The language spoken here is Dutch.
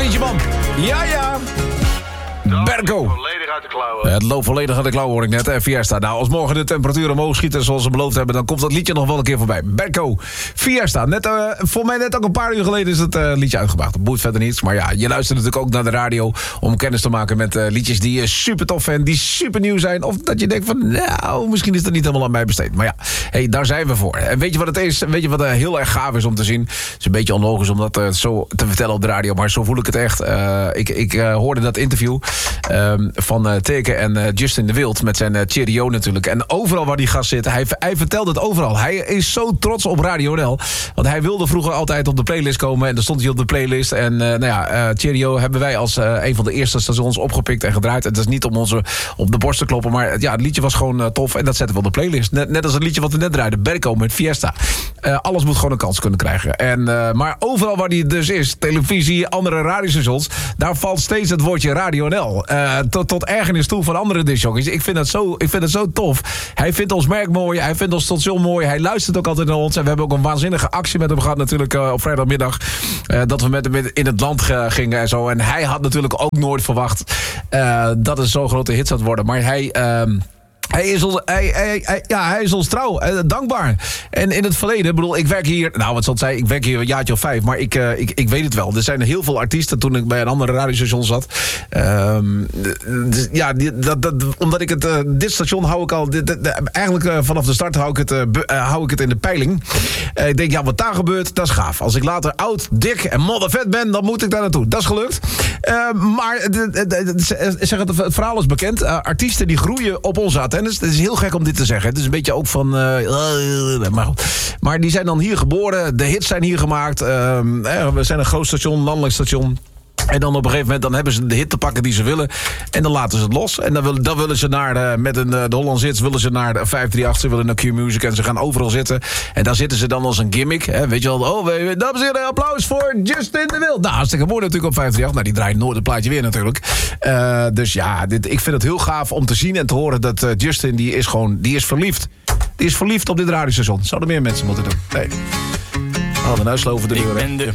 liedje, man. Ja. Berko. Volledig uit de klauwen. Het loopt volledig uit de klauwen, hoor ik net. Fiesta. Nou, als morgen de temperaturen omhoog schieten zoals ze beloofd hebben, dan komt dat liedje nog wel een keer voorbij. Berko. Fiesta. Voor mij net ook een paar uur geleden is het liedje uitgebracht. Dat boeit verder niets. Maar ja, je luistert natuurlijk ook naar de radio om kennis te maken met liedjes die je super tof vindt, die super nieuw zijn. Of dat je denkt van, nou, misschien is dat niet helemaal aan mij besteed. Maar ja, hey, daar zijn we voor. En weet je wat het is? Weet je wat heel erg gaaf is om te zien? Het is een beetje onlogisch om dat zo te vertellen op de radio, maar zo voel ik het echt. Ik hoorde dat interview van Teke en Justin de Wild met zijn Cheerio natuurlijk. En overal waar die gast zit, hij vertelt het overal. Hij is zo trots op Radio NL. Want hij wilde vroeger altijd op de playlist komen en dan stond hij op de playlist. En Cheerio hebben wij als een van de eerste stations opgepikt en gedraaid. Het is niet om onze op de borst te kloppen, maar ja, het liedje was gewoon tof en dat zetten we op de playlist. Net als het liedje wat we net draaiden, Berko met Fiesta. Alles moet gewoon een kans kunnen krijgen. Maar overal waar die dus is, televisie, andere radiostations, daar valt steeds het woordje Radio NL. Tot ergernis toe van andere discjockeys. Ik vind het zo tof. Hij vindt ons merk mooi, hij vindt ons station mooi, hij luistert ook altijd naar ons. En we hebben ook een waanzinnige actie met hem gehad natuurlijk op vrijdagmiddag. Dat we met hem in het land gingen en zo. En hij had natuurlijk ook nooit verwacht dat het zo'n grote hit zou worden. Maar hij is ons trouw, dankbaar. En in het verleden, bedoel, ik werk hier, nou wat zal het zijn, ik werk hier een jaartje of 5, maar ik weet het wel. Er zijn heel veel artiesten toen ik bij een andere radiostation zat. Omdat ik dit station hou ik al, eigenlijk vanaf de start hou ik het in de peiling. Ik denk, ja, wat daar gebeurt, dat is gaaf. Als ik later oud, dik en moddervet ben, dan moet ik daar naartoe. Dat is gelukt. Maar het verhaal is bekend. Artiesten die groeien op onze antennes. Het is heel gek om dit te zeggen. Het is een beetje ook van... Maar die zijn dan hier geboren. De hits zijn hier gemaakt. We zijn een groot station, landelijk station. En dan op een gegeven moment dan hebben ze de hit te pakken die ze willen. En dan laten ze het los. En dan willen ze naar met de Hollandse hits willen ze naar de 538. Ze willen naar Q-Music en ze gaan overal zitten. En daar zitten ze dan als een gimmick. Hè? Weet je wel, dames en heren, applaus voor Justin de Wild. Nou, hartstikke mooi natuurlijk op 538. Nou, die draait nooit het plaatje weer natuurlijk. Dus ja, ik vind het heel gaaf om te zien en te horen dat Justin, die is verliefd. Die is verliefd op dit radiostation. Zouden meer mensen moeten doen. Nee. Oh, de huisloven de deur.